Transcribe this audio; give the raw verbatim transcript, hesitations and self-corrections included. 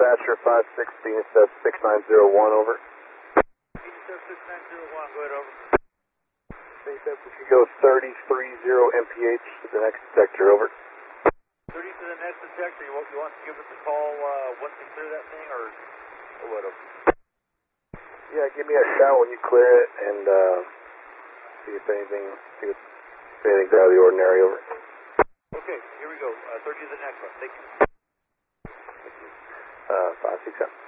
dispatcher five sixty, it's at six nine zero one, over. six nine zero one, go ahead, over. If you go thirty three zero M P H to the next detector, over. thirty to the next detector, you want, you want to give us a call uh, once you clear that thing, or, or what, over? Yeah, give me a shout when you clear it, and uh, see if anything, see if anything's out of the ordinary, over. Okay, here we go, uh, thirty to the next one, thank you. Uh, five six seven.